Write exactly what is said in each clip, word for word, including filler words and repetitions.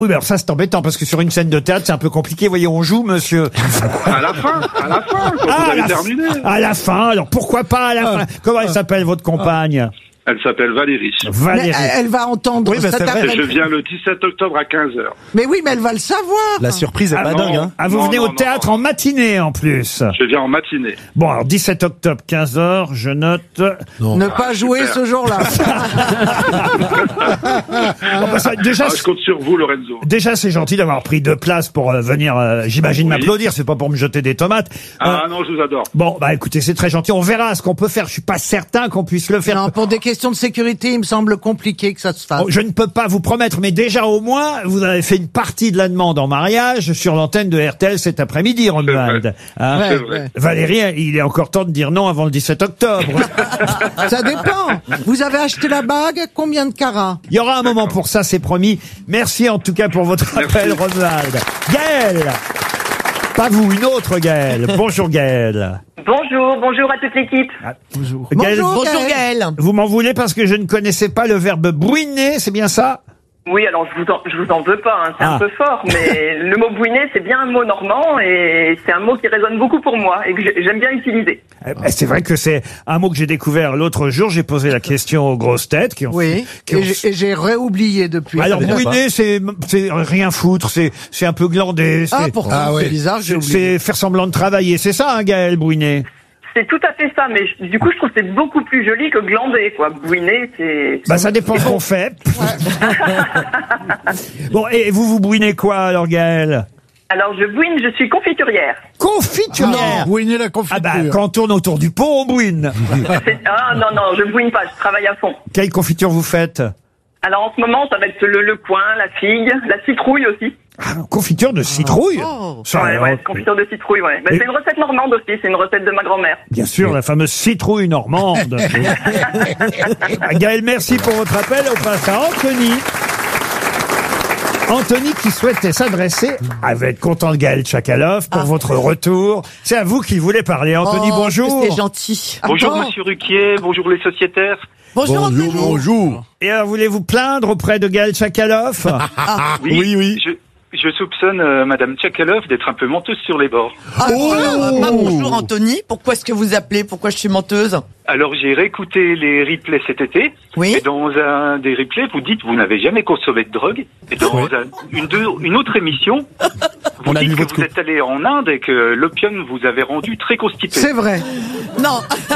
Oui, mais alors ça, c'est embêtant, parce que sur une scène de théâtre, c'est un peu compliqué. Voyez, on joue, monsieur. À la fin, à la fin, quand Ah, vous à avez la, terminé. à la fin, alors pourquoi pas à la fin? Comment elle s'appelle, votre compagne? Elle s'appelle Valérie. Valérie. Mais elle va entendre. Oui, bah, ça c'est vrai. t'appelle- Et je viens le dix-sept octobre à quinze heures. Mais oui, mais elle va le savoir. La surprise est Ah pas non. dingue, hein. Ah, vous Non, venez non, au non, théâtre non. en matinée, en plus. Je viens en matinée. Bon, alors, dix-sept octobre, quinze heures, je note. Ne pas jouer super. ce jour-là. Oh, bah, ça, déjà, Ah, je compte sur vous, Lorenzo. déjà, c'est gentil d'avoir pris deux places pour euh, venir, euh, j'imagine, Oui. m'applaudir. C'est pas pour me jeter des tomates. Ah Euh, non, je vous adore. Bon, bah, écoutez, c'est très gentil. On verra ce qu'on peut faire. Je suis pas certain qu'on puisse le faire. Non, pour des questions de sécurité, il me semble compliqué que ça se fasse. Oh, je ne peux pas vous promettre, mais déjà au moins, vous avez fait une partie de la demande en mariage sur l'antenne de R T L cet après-midi, Romuald. Hein Ouais, c'est vrai. ouais. Valérie, il est encore temps de dire non avant le dix-sept octobre. Ça dépend. Vous avez acheté la bague, combien de carats? Il y aura un moment pour ça, c'est promis. Merci en tout cas pour votre appel, Romuald. Gaël! Pas vous, une autre Gaël. Bonjour Gaël. Bonjour, bonjour à toute l'équipe. Bonjour. Gaël, Bonjour, Bonjour Gaël. Gaël. vous m'en voulez parce que je ne connaissais pas le verbe bouiner, c'est bien ça? Oui, alors je vous en, je vous en veux pas, hein, c'est Ah. un peu fort, mais le mot bouiner, c'est bien un mot normand et c'est un mot qui résonne beaucoup pour moi et que j'ai- j'aime bien utiliser. Eh ben, c'est vrai que c'est un mot que j'ai découvert l'autre jour. J'ai posé la question aux grosses têtes qui ont Oui. qui ont- Et j'ai- et j'ai réoublié depuis. Alors déjà bouiner, c'est c'est rien foutre, c'est c'est un peu glander, Ah, c'est pourtant, Ah ouais. c'est bizarre, j'ai c'est- oublié. c'est faire semblant de travailler, c'est ça, hein, Gaël, bouiner. C'est tout à fait ça, mais je- du coup, je trouve que c'est beaucoup plus joli que glander, quoi. Bouiner, c'est... Bah ça dépend ce qu'on fait. Bon, et vous vous bouinez quoi alors, Gaël? Alors, je bouine, je suis confiturière. Confiturière. Bouiner la Ah confiture. bah quand on tourne autour du pot, on bouine. C'est- Ah non, non, je bouine pas, je travaille à fond. Quelle confiture vous faites? Alors, en ce moment, ça va être le, le coin, la figue, la citrouille aussi. Ah, confiture de citrouille. Oh. Ça, Ouais, alors, ouais, confiture de citrouille, ouais. Bah, Et- c'est une recette normande aussi, c'est une recette de ma grand-mère. Bien sûr, la fameuse citrouille normande. Ah, Gaël, merci pour votre appel. On passe à Anthony. Anthony qui souhaitait s'adresser, ah, va être content de Gaël Tchakaloff pour votre retour. C'est à vous qu'il voulait parler. Anthony, Oh, bonjour. C'est gentil. Bonjour, Attends. monsieur Ruquier. Bonjour, les sociétaires. Bonjour, Anthony. bonjour. Et alors, voulez-vous plaindre auprès de Gaël Tchakaloff? Oui, oui. Je, je soupçonne euh, Madame Tchakaloff d'être un peu menteuse sur les bords. Ah, Oh. euh, bah, bonjour Anthony. Pourquoi est-ce que vous appelez? Pourquoi je suis menteuse? Alors, j'ai réécouté les replays cet été. Oui. Et dans un des replays, vous dites que vous n'avez jamais consommé de drogue. Et dans Oui. un- une, deux- une autre émission, vous On a dites vu que votre vous coup. êtes allé en Inde et que l'opium vous avait rendu très constipé. C'est vrai. Non.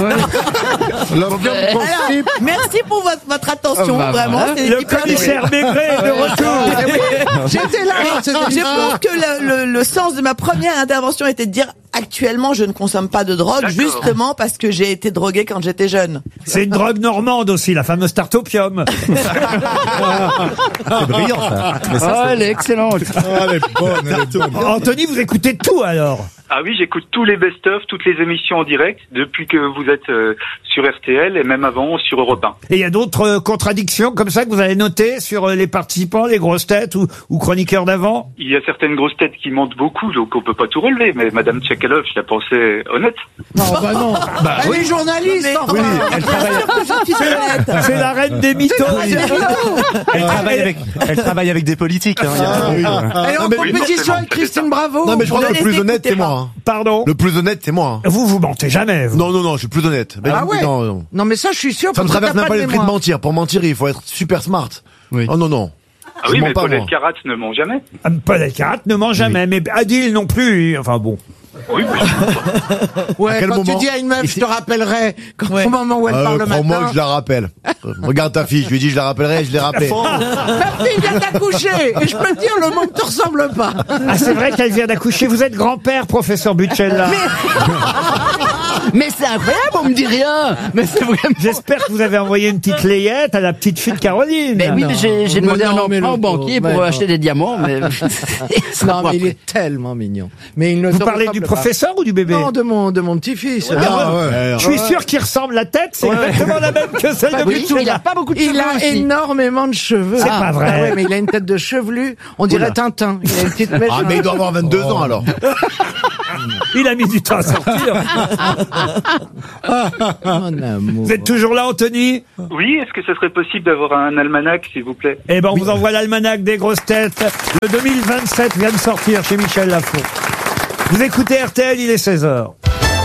L'opium Alors, constipe. merci pour votre, votre attention. Ah, bah, vraiment. voilà. c'est Le hyper commissaire Maigret est de retour. J'étais là. Je pense que le, le, le sens de ma première intervention était de dire actuellement je ne consomme pas de drogue, D'accord. justement parce que j'ai été droguée quand j'étais jeune. C'est une drogue normande aussi, la fameuse tarte opium. C'est brillant, ça. Mais ça, Ah, elle est excellente. Ah, elle est bonne, elle est bonne. Anthony, vous écoutez tout alors? Ah oui, j'écoute tous les best-of, toutes les émissions en direct, depuis que vous êtes euh, sur R T L et même avant sur Europe un. Et il y a d'autres euh, contradictions comme ça que vous avez notées sur euh, les participants, les grosses têtes ou, ou chroniqueurs d'avant? Il y a certaines grosses têtes qui mentent beaucoup, donc on peut pas tout relever, mais Madame Tchakaloff, je la pensais honnête. Non, bah non. Elle est journaliste. Mais- enfin. Oui, elle travaille, Je suis honnête. C'est la reine des mythos. elle travaille avec, elle travaille avec des politiques. Hein, il y a pas de- Elle est en Non, mais- compétition forcément, avec Christine Bravo. Non, mais je crois Ne que le les plus honnête, écoutez c'est pas. moi. hein. Pardon? Le plus honnête, c'est moi. hein. Vous, vous mentez jamais, vous. Non, non, non, je suis plus honnête. Mais Ah non, ouais. non, non. Non, mais ça, je suis sûr. Ça me parce que traverse t'as même pas de l'esprit de mémoire. mentir. Pour mentir, il faut être super smart. Oui. Oh non, non. Ah Je oui, mens mais pas, Paulette moi. Carrat ne ment jamais. Ah, Paul Elkarat ne ment jamais, mais Adil non plus. Enfin bon. Oui, oui. Ouais, À quel quand moment tu dis à une meuf, je te rappellerai, quand, Ouais. au moment où elle Euh, parle le Crois-moi matin. que je la rappelle. Regarde ta fille, je lui ai dit je la rappellerai, je l'ai rappelé. Ma fille vient d'accoucher, et je peux te dire, le monde te ressemble pas. Ah, c'est vrai qu'elle vient d'accoucher. Vous êtes grand-père, professeur Bucella. Mais c'est incroyable, on me dit rien. Mais c'est vraiment. J'espère que vous avez envoyé une petite layette à la petite fille de Caroline. Mais oui, mais j'ai j'ai Mais demandé non, un mais emprunt le au banquier pauvre, pour mais acheter non. des diamants, mais. Non, mais il est tellement mignon. Mais il ne Vous te parlez ressemble du pas. professeur ou du bébé? Non, de mon, de mon petit-fils. Ah ouais. Je suis sûr qu'il ressemble la tête, c'est exactement la même que celle de Oui, il Bucella. a pas beaucoup de Il cheveux a aussi. énormément de cheveux. C'est pas vrai. Ah ouais, mais il a une tête de chevelu. On dirait Oula. Tintin. Il a une petite mèche. Ah, mais il doit avoir vingt-deux ans alors. Il a mis du temps à sortir. Vous êtes toujours là, Anthony? Oui, est-ce que ce serait possible d'avoir un almanach, s'il vous plaît? Eh ben, on vous envoie l'almanach des grosses têtes. Le deux mille vingt-sept vient de sortir chez Michel Lafon. Vous écoutez R T L, il est seize heures.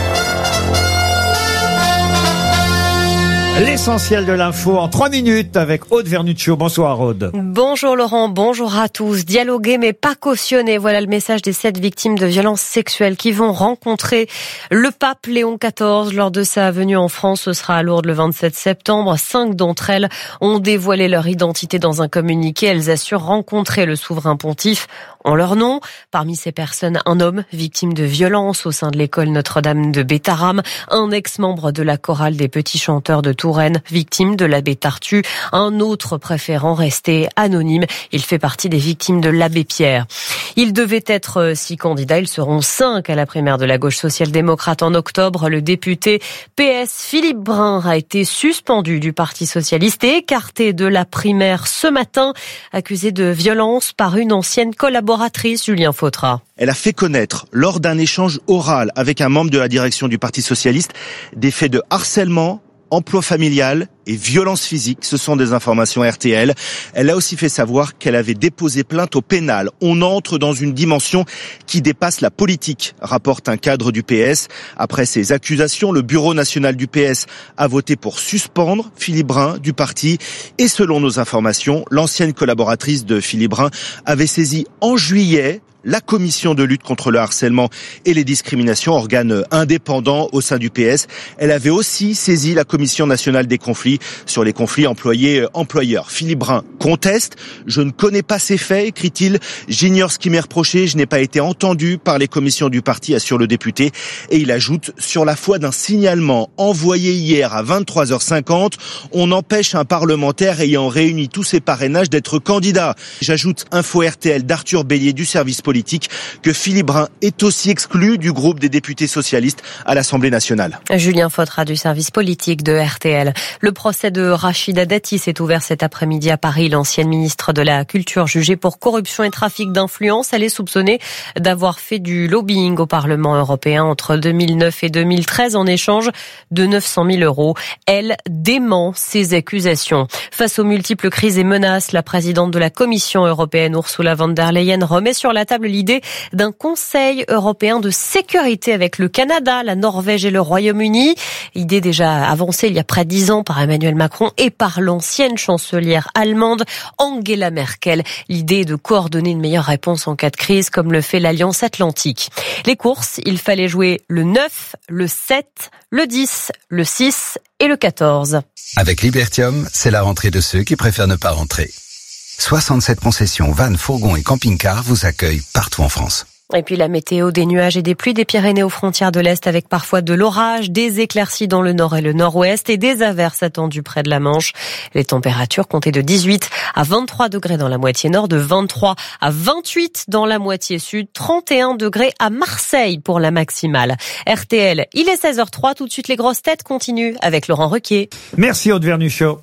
L'essentiel de l'info en trois minutes avec Aude Vernuccio. Bonsoir Aude. Bonjour Laurent, bonjour à tous. Dialoguer mais pas cautionner, voilà le message des sept victimes de violences sexuelles qui vont rencontrer le pape Léon quatorze lors de sa venue en France. Ce sera à Lourdes le vingt-sept septembre. Cinq d'entre elles ont dévoilé leur identité dans un communiqué. Elles assurent rencontrer le souverain pontife en leur nom. Parmi ces personnes, un homme victime de violences au sein de l'école Notre-Dame de Bétharram, un ex-membre de la chorale des petits chanteurs de Touraine, victime de l'abbé Tartu, un autre préférant rester anonyme. Il fait partie des victimes de l'abbé Pierre. Ils devaient être six candidats, ils seront cinq à la primaire de la gauche social-démocrate en octobre. Le député P S Philippe Brun a été suspendu du Parti socialiste et écarté de la primaire ce matin, accusé de violence par une ancienne collaboratrice, Julien Fautra. Elle a fait connaître, lors d'un échange oral avec un membre de la direction du Parti socialiste, des faits de harcèlement, emploi familial et violence physique. Ce sont des informations R T L. Elle a aussi fait savoir qu'elle avait déposé plainte au pénal. On entre dans une dimension qui dépasse la politique, rapporte un cadre du P S. Après ces accusations, le bureau national du P S a voté pour suspendre Philippe Brun du parti. Et selon nos informations, l'ancienne collaboratrice de Philippe Brun avait saisi en juillet la commission de lutte contre le harcèlement et les discriminations, organe indépendant au sein du P S. Elle avait aussi saisi la commission nationale des conflits sur les conflits employés-employeurs. Philippe Brun conteste. Je ne connais pas ces faits, écrit-il. J'ignore ce qui m'est reproché. Je n'ai pas été entendu par les commissions du parti, assure le député. Et il ajoute, sur la foi d'un signalement envoyé hier à vingt-trois heures cinquante, on empêche un parlementaire ayant réuni tous ses parrainages d'être candidat. J'ajoute info R T L d'Arthur Bélier du service politique que Philippe Brun est aussi exclu du groupe des députés socialistes à l'Assemblée nationale. Julien Fautra du service politique de R T L. Le procès de Rachida Dati s'est ouvert cet après-midi à Paris. L'ancienne ministre de la Culture jugée pour corruption et trafic d'influence, elle est soupçonnée d'avoir fait du lobbying au Parlement européen entre deux mille neuf et deux mille treize en échange de neuf cent mille euros. Elle dément ces accusations. Face aux multiples crises et menaces, la présidente de la Commission européenne, Ursula von der Leyen, remet sur la table l'idée d'un Conseil européen de sécurité avec le Canada, la Norvège et le Royaume-Uni. Idée déjà avancée il y a près de dix ans par Emmanuel Macron et par l'ancienne chancelière allemande Angela Merkel. L'idée est de coordonner une meilleure réponse en cas de crise comme le fait l'Alliance Atlantique. Les courses, il fallait jouer le neuf, le sept, le dix, le six et le quatorze. Avec Libertium, c'est la rentrée de ceux qui préfèrent ne pas rentrer. soixante-sept concessions, vannes, fourgons et camping-cars vous accueillent partout en France. Et puis la météo, des nuages et des pluies des Pyrénées aux frontières de l'Est avec parfois de l'orage, des éclaircies dans le nord et le nord-ouest et des averses attendues près de la Manche. Les températures comptaient de dix-huit à vingt-trois degrés dans la moitié nord, de vingt-trois à vingt-huit dans la moitié sud, trente et un degrés à Marseille pour la maximale. R T L, il est seize heures zéro trois, tout de suite les grosses têtes continuent avec Laurent Ruquier. Merci Aude Vernuccio.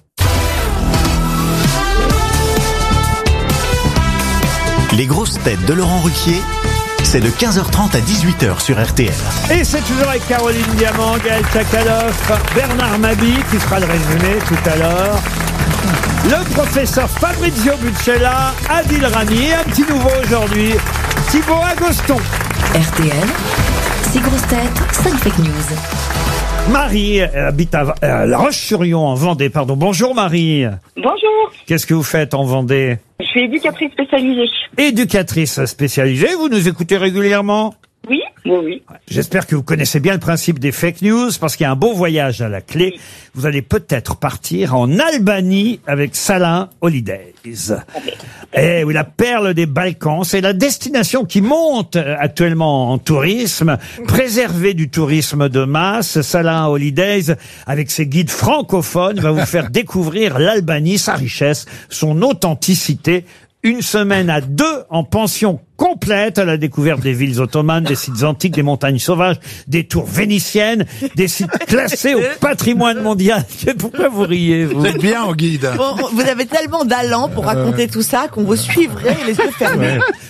Les grosses têtes de Laurent Ruquier, c'est de quinze heures trente à dix-huit heures sur R T L. Et c'est toujours avec Caroline Diamant, Gaël Tchakaloff, Bernard Mabie qui fera le résumé tout à l'heure, le professeur Fabrizio Buccella, Adil Rami et un petit nouveau aujourd'hui, Thibaut Agoston. R T L, six grosses têtes, cinq fake news. Marie habite à euh, La Roche-sur-Yon en Vendée. Pardon. Bonjour Marie. Bonjour. Qu'est-ce que vous faites en Vendée? Je suis éducatrice spécialisée. Éducatrice spécialisée, vous nous écoutez régulièrement? Oui, oui, oui. J'espère que vous connaissez bien le principe des fake news, parce qu'il y a un beau voyage à la clé. Oui. Vous allez peut-être partir en Albanie avec Salin Holidays. Eh oui, la perle des Balkans, c'est la destination qui monte actuellement en tourisme, préservée du tourisme de masse. Salin Holidays, avec ses guides francophones, va vous faire découvrir l'Albanie, sa richesse, son authenticité. Une semaine à deux en pension complète à la découverte des villes ottomanes, des sites antiques, des montagnes sauvages, des tours vénitiennes, des sites classés au patrimoine mondial. Pourquoi vous riez, vous? Vous êtes bien en guide. Bon, vous avez tellement d'allant pour raconter euh... tout ça qu'on vous suivrait les yeux fermés. Ouais.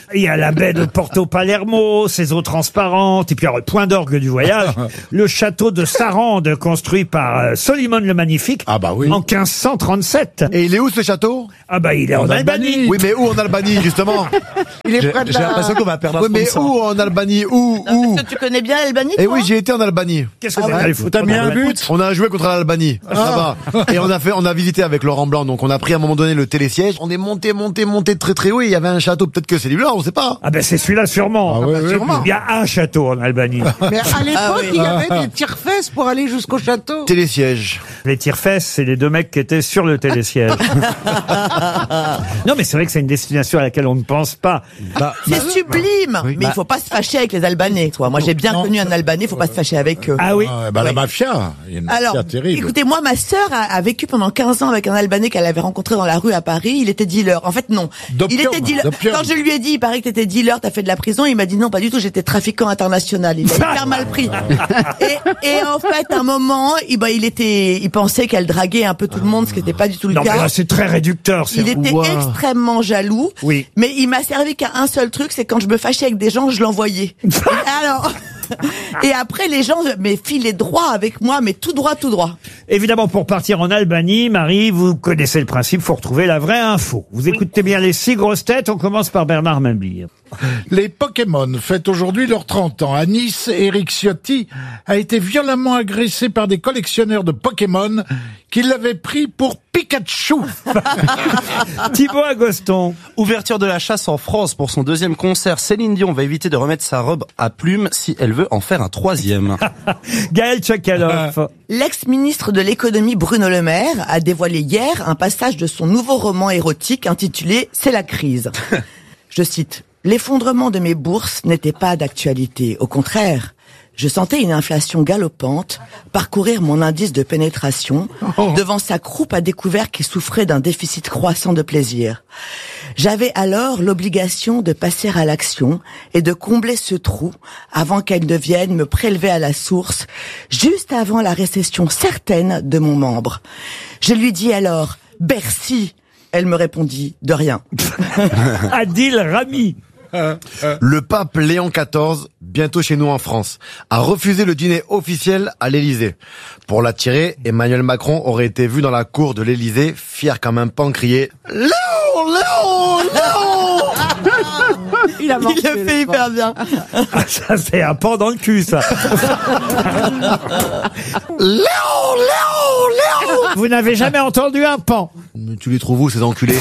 Il y a la baie de Porto Palermo, ses eaux transparentes, et puis alors, le point d'orgue du voyage, le château de Sarande, construit par euh, Solimon le Magnifique, ah bah oui. en quinze cent trente-sept. Et il est où ce château? Ah bah il est en, en Albanie. Albanie. Oui, mais où en Albanie, justement? Il est près de J'ai la... l'impression qu'on va perdre un Oui, mais sponsor. où en Albanie? Où? Non, Où? parce que tu connais bien l'Albanie? Eh toi oui, j'ai été en Albanie. Qu'est-ce que Ah vous ouais. avez foutu T'as en mis un Albanie? but? On a joué contre l'Albanie, là-bas. Et on a fait, on a visité avec Laurent Blanc, donc on a pris à un moment donné le télésiège. On est monté, monté, monté très très haut. Et il y avait un château, peut-être que c'est lui-là, on sait pas. Ah ben c'est celui-là sûrement. Ah ouais, ouais, sûrement. Il y a un château en Albanie. Mais à l'époque, Ah oui. il y avait des tire-fesses pour aller jusqu'au château. Télésiège. Les tire-fesses, c'est les deux mecs qui étaient sur le télésiège. Non mais c'est vrai que c'est une destination à laquelle on ne pense pas. Bah, C'est sublime, Oui. mais Bah. il faut pas se fâcher avec les Albanais, toi. Moi, j'ai bien Non. connu un Albanais, il faut pas se fâcher avec eux. Ah oui. Ah, bah, la Ouais. mafia. Il y a une Alors, mafia terrible. écoutez, moi, ma sœur a, a vécu pendant quinze ans avec un Albanais qu'elle avait rencontré dans la rue à Paris. Il était dealer. En fait, non. D'opium, Il était dealer. d'opium. Quand je lui ai dit, il paraît que t'étais dealer, t'as fait de la prison, il m'a dit non, pas du tout, j'étais trafiquant international. Il a hyper mal pris. Et, et en fait, à un moment, il, bah, il était, il pensait qu'elle draguait un peu tout le monde, ce qui n'était pas du tout le Non mais cas. là c'est très réducteur. c'est- Il était Wow. extrêmement jaloux. Oui. Mais il m'a servi qu'à un seul truc, c'est quand je me fâchais avec des gens, je l'envoyais. Et alors, et après les gens, mais filaient droit avec moi, mais tout droit, tout droit. Évidemment, pour partir en Albanie, Marie, vous connaissez le principe, faut retrouver la vraie info. Vous écoutez bien les six grosses têtes, on commence par Bernard Mabille. Les Pokémon fêtent aujourd'hui leurs trente ans. À Nice, Eric Ciotti a été violemment agressé par des collectionneurs de Pokémon qui l'avaient pris pour Pikachu. Thibaut Agoston. Ouverture de la chasse en France pour son deuxième concert. Céline Dion va éviter de remettre sa robe à plumes si elle veut en faire un troisième. Gaël Tchakaloff. L'ex-ministre de l'économie Bruno Le Maire a dévoilé hier un passage de son nouveau roman érotique intitulé « C'est la crise ». Je cite. « L'effondrement de mes bourses n'était pas d'actualité. Au contraire, je sentais une inflation galopante parcourir mon indice de pénétration devant sa croupe à découvert qui souffrait d'un déficit croissant de plaisir. J'avais alors l'obligation de passer à l'action et de combler ce trou avant qu'elle ne vienne me prélever à la source, juste avant la récession certaine de mon membre. Je lui dis alors « Bercy ». Elle me répondit « De rien ». Adil Rami. Le pape Léon quatorze, bientôt chez nous en France, a refusé le dîner officiel à l'Élysée. Pour l'attirer, Emmanuel Macron aurait été vu dans la cour de l'Élysée, fier comme un pan, crier « Léon, Léon, Léon !» Il a Il le fait hyper bien. Ah, ça c'est un pan dans le cul, ça. Léon, Léon, Léon. Vous n'avez jamais entendu un pan. Mais tu les trouves où, ces enculés?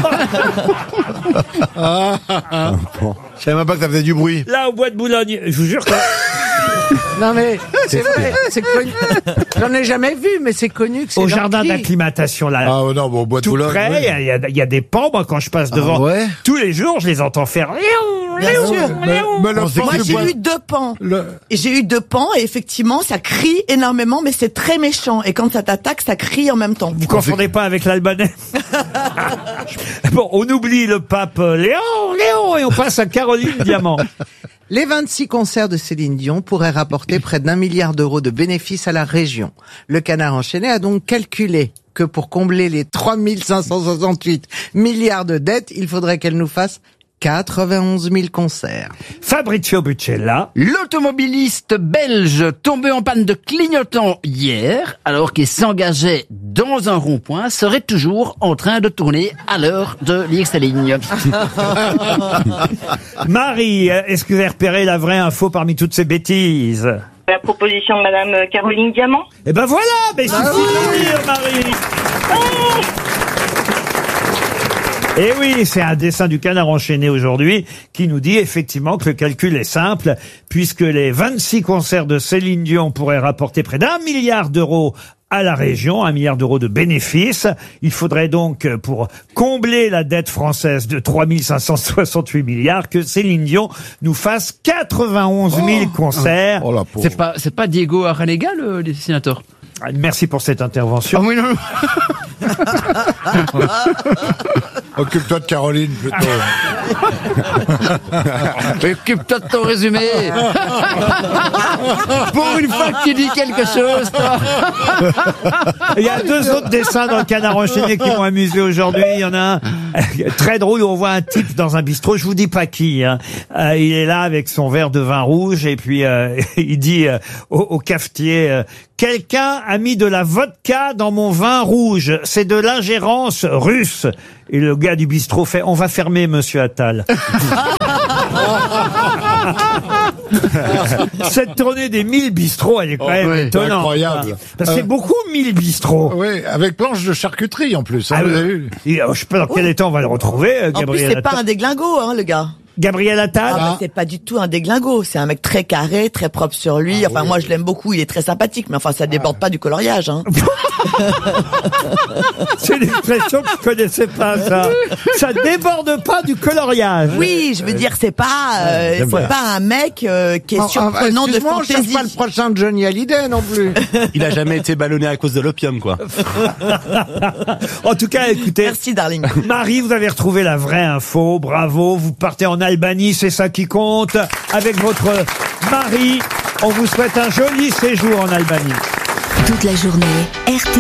Je savais même pas que ça faisait du bruit. Là, au bois de Boulogne, je vous jure que... Non mais c'est vrai, c'est connu. J'en ai jamais vu, mais c'est connu que c'est Au dans jardin qui d'acclimatation, là, Ah non, bon, au bois de tout Boulogne. près, il ouais. y, a- il y a- il y a des pans, moi, quand je passe devant, ouais tous les jours, je les entends faire « Léon, Bien Léon, sûr. Léon ». Mais le On sait pan Moi, du j'ai bois- eu deux pans. le- Et j'ai eu deux pans et effectivement, ça crie énormément, mais c'est très méchant. Et quand ça t'attaque, ça crie en même temps. Vous confondez pas avec l'albanais. Bon, on oublie le pape euh, Léon, Léon, et on passe à Caroline Diamant. Les vingt-six concerts de Céline Dion pourraient rapporter près d'un milliard d'euros de bénéfices à la région. Le Canard enchaîné a donc calculé que pour combler les trois mille cinq cent soixante-huit milliards de dettes, il faudrait qu'elle nous fasse quatre-vingt-onze mille concerts. Fabrizio Buccella. L'automobiliste belge tombé en panne de clignotant hier, alors qu'il s'engageait dans un rond-point, serait toujours en train de tourner à l'heure de l'I X ligne. Marie, est-ce que vous avez repéré la vraie info parmi toutes ces bêtises? La proposition de Madame Caroline Diamant. Eh ben voilà, mais c'est fini, Marie. Et oui, c'est un dessin du Canard enchaîné aujourd'hui qui nous dit effectivement que le calcul est simple, puisque les vingt-six concerts de Céline Dion pourraient rapporter près d'un milliard d'euros à la région, un milliard d'euros de bénéfices. Il faudrait donc, pour combler la dette française de trois mille cinq cent soixante-huit milliards, que Céline Dion nous fasse quatre-vingt-onze mille concerts. Oh la pauvre. C'est pas, c'est pas Diego Aranega, le dessinateur? Merci pour cette intervention. Ah oui, non, non. Occupe-toi de Caroline, plutôt. Occupe-toi de ton résumé. Pour une fois que tu dis quelque chose, toi. Il y a deux autres dessins dans le Canard enchaîné qui m'ont amusé aujourd'hui. Il y en a un très drôle où on voit un type dans un bistrot, je vous dis pas qui. Hein. Euh, il est là avec son verre de vin rouge et puis euh, il dit euh, au, au cafetier euh, quelqu'un a mis de la vodka dans mon vin rouge. C'est de l'ingérence russe. Et le gars du bistrot fait on va fermer, monsieur Attal. Cette tournée des mille bistrots, elle est quand Oh, même oui, étonnante. incroyable. Parce que c'est Euh, beaucoup mille bistrots. Oui, avec planche de charcuterie en plus. Hein, Ah, vous oui. avez vu Et, euh, je sais pas dans quel état on va le retrouver, euh, En plus, Gabriel c'est pas un Attal. déglingo, hein, le gars. Gabriel Attal. Ah, bah, c'est pas du tout un déglingo. C'est un mec très carré, très propre sur lui. Enfin, moi, je l'aime beaucoup. Il est très sympathique. Mais enfin, ça déborde pas du coloriage, hein. C'est une expression que je connaissais pas, ça. Ça déborde pas du coloriage. Oui, je veux dire, c'est pas, euh, J'aime c'est bien. pas un mec euh, qui est Ah, ah, surprenant de excuse-moi, on cherche fantaisie. pas le prochain Johnny Hallyday non plus. Il a jamais été ballonné à cause de l'opium, quoi. En tout cas, écoutez. Merci, darling. Marie, vous avez retrouvé la vraie info. Bravo. Vous partez en Albanie, c'est ça qui compte. Avec votre mari, on vous souhaite un joli séjour en Albanie. Toute la journée, R T